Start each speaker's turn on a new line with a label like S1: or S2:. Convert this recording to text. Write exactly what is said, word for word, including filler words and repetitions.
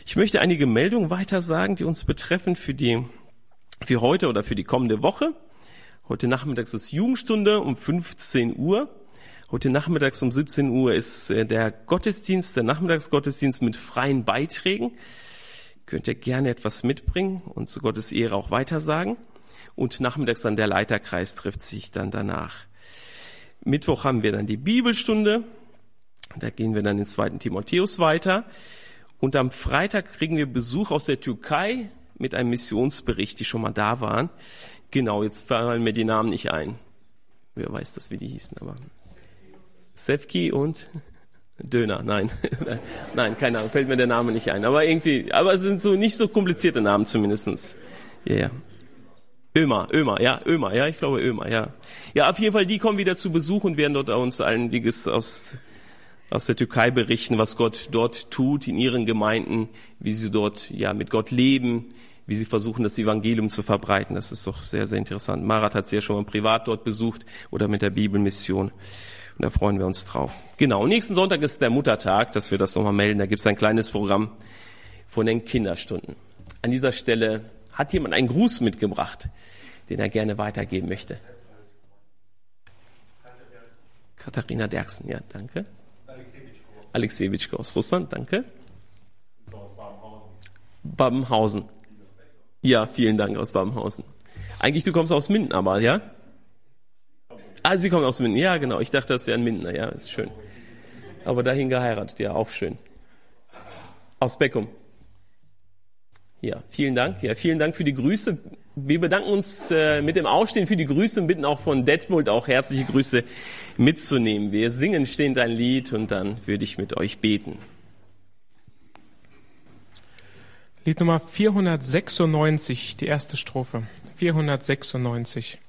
S1: Ich möchte einige Meldungen weitersagen, die uns betreffen für die, für heute oder für die kommende Woche. Heute nachmittags ist Jugendstunde um fünfzehn Uhr. Heute nachmittags um siebzehn Uhr ist der Gottesdienst, der Nachmittagsgottesdienst mit freien Beiträgen. Könnt ihr gerne etwas mitbringen und zu Gottes Ehre auch weitersagen. Und nachmittags dann der Leiterkreis trifft sich dann danach. Mittwoch haben wir dann die Bibelstunde. Da gehen wir dann in zweiten Timotheus weiter. Und am Freitag kriegen wir Besuch aus der Türkei mit einem Missionsbericht, die schon mal da waren. Genau, jetzt fallen mir die Namen nicht ein. Wer weiß das, wie die hießen, aber Sefki und Döner, nein. Nein, keine Ahnung, fällt mir der Name nicht ein. Aber irgendwie, aber es sind so nicht so komplizierte Namen zumindestens. Ja, yeah. Ömer, Ömer, ja, Ömer, ja, ich glaube Ömer, ja. Ja, auf jeden Fall, die kommen wieder zu Besuch und werden dort uns einiges aus, aus der Türkei berichten, was Gott dort tut in ihren Gemeinden, wie sie dort, ja, mit Gott leben, wie sie versuchen, das Evangelium zu verbreiten. Das ist doch sehr, sehr interessant. Marat hat sie ja schon mal privat dort besucht oder mit der Bibelmission. Und da freuen wir uns drauf. Genau, nächsten Sonntag ist der Muttertag, dass wir das nochmal melden. Da gibt es ein kleines Programm von den Kinderstunden. An dieser Stelle hat jemand einen Gruß mitgebracht, den er gerne weitergeben möchte. Katharina Derksen, ja, danke. Alexejewitschko aus Russland, danke. Babenhausen. Ja, vielen Dank aus Babenhausen. Eigentlich, du kommst aus Minden, aber, ja? Ah, sie kommen aus Minden. Ja, genau. Ich dachte, das wäre ein Mindener. Ja, ist schön. Aber dahin geheiratet. Ja, auch schön. Aus Beckum. Ja, vielen Dank. Ja, vielen Dank für die Grüße. Wir bedanken uns äh, mit dem Aufstehen für die Grüße und bitten auch von Detmold auch herzliche Grüße mitzunehmen. Wir singen stehend ein Lied und dann würde ich mit euch beten.
S2: Lied Nummer vierhundertsechsundneunzig, die erste Strophe. vierhundertsechsundneunzig.